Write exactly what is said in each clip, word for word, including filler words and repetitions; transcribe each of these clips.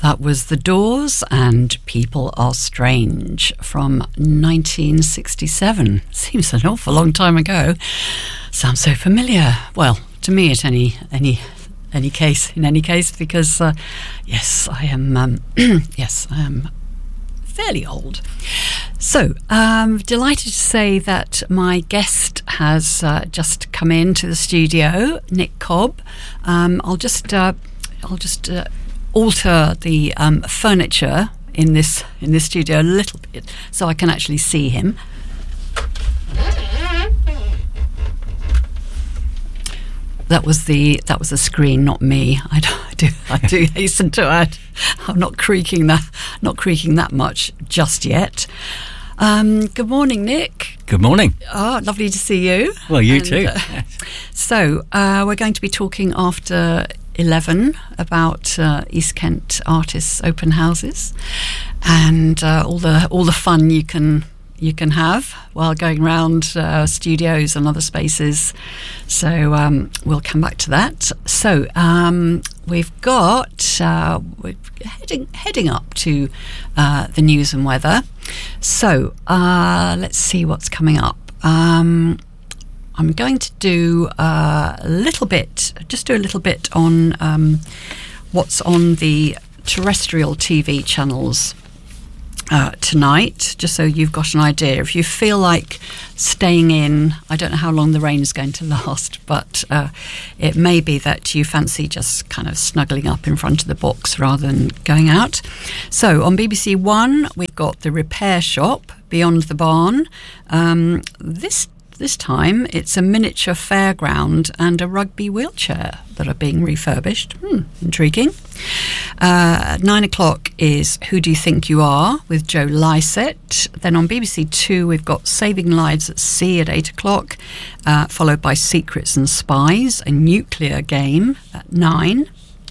That was The Doors and People Are Strange from nineteen sixty-seven. Seems an awful long time ago. Sounds so familiar. Well, to me at any any any case, in any case, because uh, yes, I am. Um, yes, I am fairly old. So, um, delighted to say that my guest has uh, just come into the studio, Nick Cobb. Um, I'll just, uh, I'll just. Uh, alter the um, furniture in this in this studio a little bit so I can actually see him. That was the that was the screen, not me. I do I do, I do hasten to add, I'm not creaking that not creaking that much just yet. Um, good morning, Nick. Good morning. Oh, lovely to see you. Well, you and, too. Uh, so uh, we're going to be talking after eleven about uh, East Kent artists' open houses and uh, all the all the fun you can you can have while going around uh, studios and other spaces. So um, we'll come back to that. So um, we've got uh, we're heading heading up to uh, the news and weather. So uh, let's see what's coming up. Um, I'm going to do uh, a little bit, just do a little bit on um, what's on the terrestrial T V channels uh, tonight, just so you've got an idea. If you feel like staying in, I don't know how long the rain is going to last, but uh, it may be that you fancy just kind of snuggling up in front of the box rather than going out. So on B B C One, we've got The Repair Shop, Beyond the Barn. Um, this This time, it's a miniature fairground and a rugby wheelchair that are being refurbished. Hmm, intriguing. Uh, at nine o'clock is Who Do You Think You Are with Joe Lycett. Then on B B C Two, we've got Saving Lives at Sea at eight o'clock, uh, followed by Secrets and Spies, a nuclear game at nine.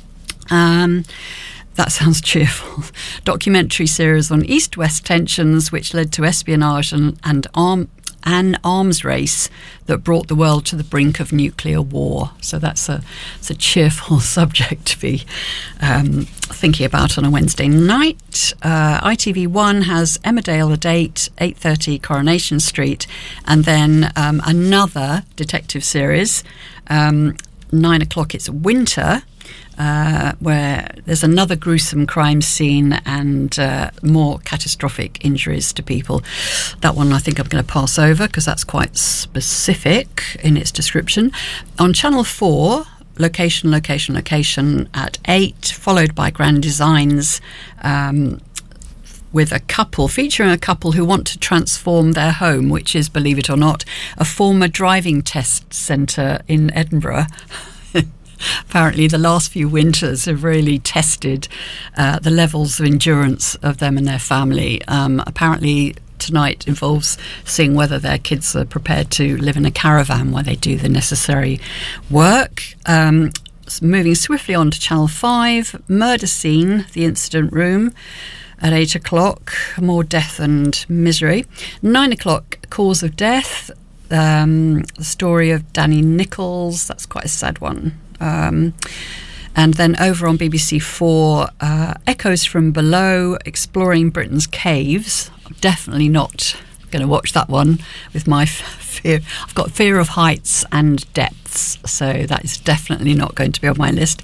Um... That sounds cheerful. Documentary series on East-West tensions, which led to espionage and, and arm, an arms race that brought the world to the brink of nuclear war. So that's a, it's a cheerful subject to be um, thinking about on a Wednesday night. Uh, I T V One has Emmerdale at eight, eight thirty Coronation Street, and then um, another detective series. Um, nine o'clock, it's Winter. Uh, where there's another gruesome crime scene and uh, more catastrophic injuries to people. That one I think I'm going to pass over because that's quite specific in its description. On Channel four, Location, Location, Location at eight, followed by Grand Designs, um, with a couple, featuring a couple who want to transform their home, which is, believe it or not, a former driving test centre in Edinburgh. Apparently the last few winters have really tested uh, the levels of endurance of them and their family. Um, apparently tonight involves seeing whether their kids are prepared to live in a caravan while they do the necessary work. Um, moving swiftly on to Channel five, Murder Scene, The Incident Room at eight o'clock, more death and misery. nine o'clock, Cause of Death, um, the story of Danny Nichols. That's quite a sad one. Um, and then over on B B C Four, uh, Echoes from Below, Exploring Britain's Caves. I'm definitely not going to watch that one with my f- fear. I've got fear of heights and depths, so that is definitely not going to be on my list.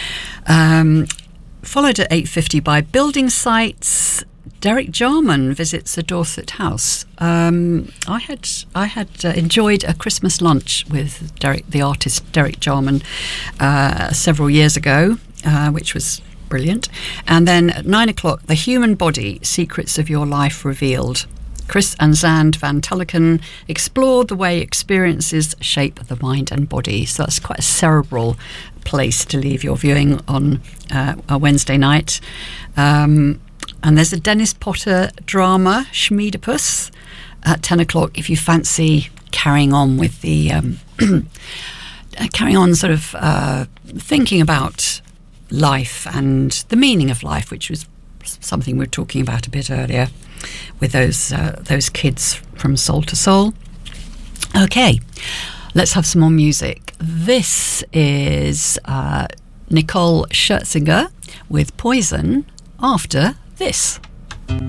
Um, followed at eight fifty by Building Sites. Derek Jarman visits a Dorset house. Um, I had I had uh, enjoyed a Christmas lunch with Derek, the artist Derek Jarman, uh, several years ago, uh, which was brilliant. And then at nine o'clock, The Human Body: Secrets of Your Life Revealed. Chris and Zand Van Tulleken explored the way experiences shape the mind and body. So that's quite a cerebral place to leave your viewing on uh, a Wednesday night. Um, And there's a Dennis Potter drama, Schmiedipus, at ten o'clock if you fancy carrying on with the, um, carrying on sort of uh, thinking about life and the meaning of life, which was something we were talking about a bit earlier with those uh, those kids from Soul to Soul. Okay, let's have some more music. This is uh, Nicole Scherzinger with Poison after this.